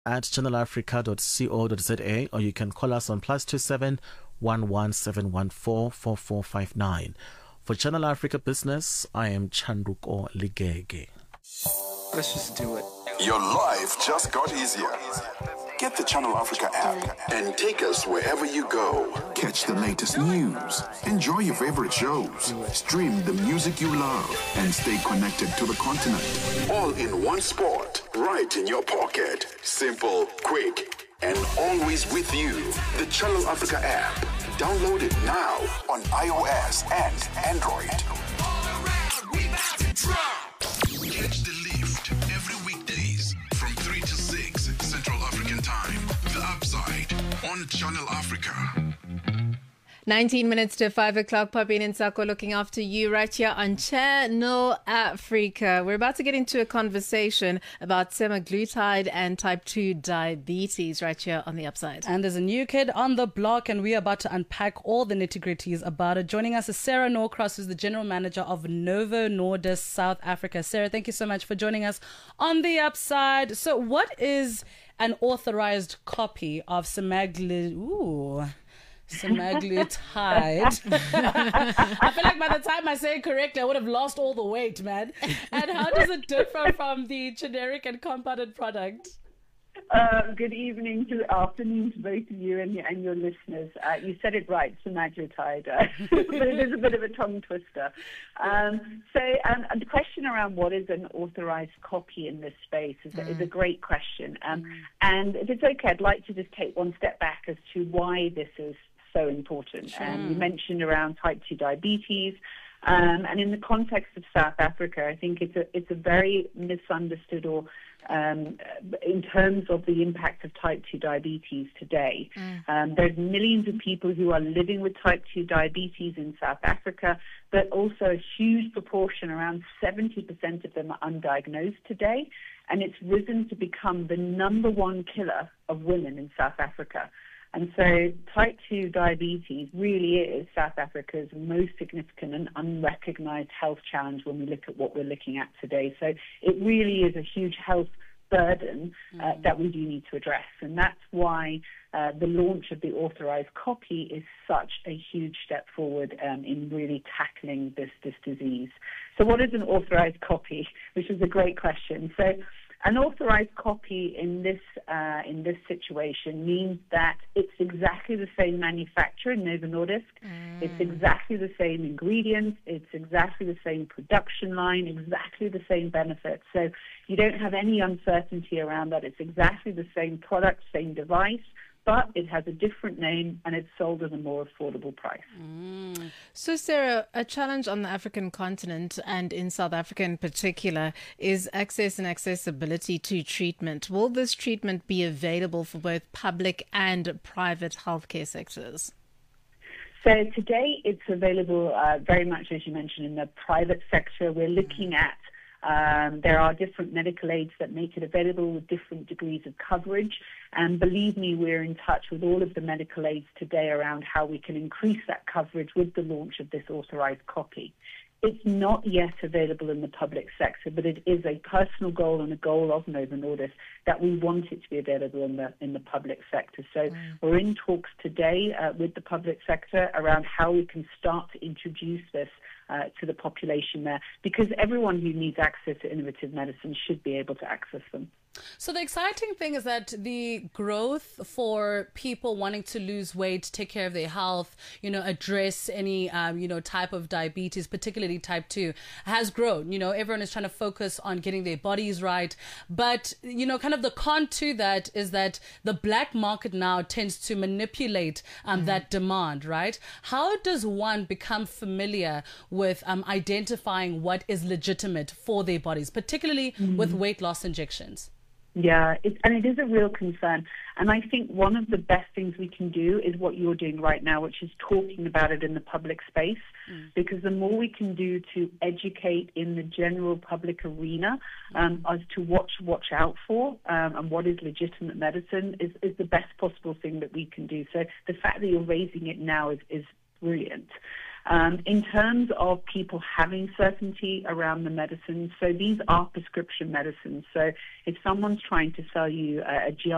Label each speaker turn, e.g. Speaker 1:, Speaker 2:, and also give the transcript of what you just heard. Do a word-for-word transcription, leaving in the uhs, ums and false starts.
Speaker 1: at channel africa dot co dot za, or you can call us on plus two seven one one seven one four four four five nine. For Channel Africa Business, I am Chanduko Ligege.
Speaker 2: Let's just do it.
Speaker 3: Your life just got easier. Get the Channel Africa app and take us wherever you go. Catch the latest news, enjoy your favorite shows, stream the music you love, and stay connected to the continent. All in one spot, right in your pocket. Simple, quick, and always with you. The Channel Africa app. Download it now on iOS and Android. Catch the lift every weekdays from three to six Central African Time. The Upside on Channel Africa.
Speaker 4: nineteen minutes to five o'clock. Poppy and Nsako looking after you right here on Channel Africa. We're about to get into a conversation about semaglutide and type two diabetes right here on the Upside.
Speaker 5: And there's a new kid on the block, and we're about to unpack all the nitty-gritties about it. Joining us is Sarah Norcross, who's the general manager of Novo Nordisk South Africa. Sarah, thank you so much for joining us on the Upside. So what is an authorized copy of semaglutide? Ooh... semaglutide. I feel like by the time I say it correctly, I would have lost all the weight, man. And how does it differ from the generic and compounded product?
Speaker 6: Uh, good evening to afternoon to both of you and your, and your listeners. Uh, you said it right, semaglutide, uh, but it is a bit of a tongue twister. Um, so um, the question around what is an authorized copy in this space is, mm. is a great question. Um, mm. And if it's okay, I'd like to just take one step back as to why this is so important.
Speaker 5: Sure.
Speaker 6: And you mentioned around type two diabetes. Um, and in the context of South Africa, I think it's a it's a very misunderstood or um, in terms of the impact of type two diabetes today. Mm. Um, there's millions of people who are living with type two diabetes in South Africa, but also a huge proportion, around seventy percent of them are undiagnosed today. And it's risen to become the number one killer of women in South Africa. And so type two diabetes really is South Africa's most significant and unrecognized health challenge when we look at what we're looking at today. So it really is a huge health burden uh, mm. that we do need to address. And that's why uh, the launch of the authorized copy is such a huge step forward um, in really tackling this, this disease. So what is an authorized copy? Which is a great question. So an authorized copy in this uh, in this situation means that it's exactly the same manufacturer, Novo Nordisk. Mm. It's exactly the same ingredients. It's exactly the same production line, exactly the same benefits. So you don't have any uncertainty around that. It's exactly the same product, same device, but it has a different name and it's sold at a more affordable price.
Speaker 4: Mm. So, Sarah, a challenge on the African continent and in South Africa in particular is access and accessibility to treatment. Will this treatment be available for both public and private healthcare sectors?
Speaker 6: So today it's available uh, very much, as you mentioned, in the private sector. We're looking at Um, there are different medical aids that make it available with different degrees of coverage. And believe me, we're in touch with all of the medical aids today around how we can increase that coverage with the launch of this authorized copy. It's not yet available in the public sector, but it is a personal goal and a goal of Novo Nordisk that we want it to be available in the in the public sector. So mm. we're in talks today uh, with the public sector around how we can start to introduce this Uh, to the population there, because everyone who needs access to innovative medicine should be able to access them.
Speaker 5: So the exciting thing is that the growth for people wanting to lose weight, take care of their health, you know, address any, um, you know, type of diabetes, particularly type two, has grown. You know, everyone is trying to focus on getting their bodies right. But, you know, kind of the con to that is that the black market now tends to manipulate um, mm-hmm. that demand, right? How does one become familiar with um, identifying what is legitimate for their bodies, particularly mm-hmm. with weight loss injections?
Speaker 6: Yeah, it, and it is a real concern. And I think one of the best things we can do is what you're doing right now, which is talking about it in the public space, mm. because the more we can do to educate in the general public arena um, as to what to watch out for um, and what is legitimate medicine is, is the best possible thing that we can do. So the fact that you're raising it now is, is brilliant. Um, in terms of people having certainty around the medicines, so these are prescription medicines. So if someone's trying to sell you a, a G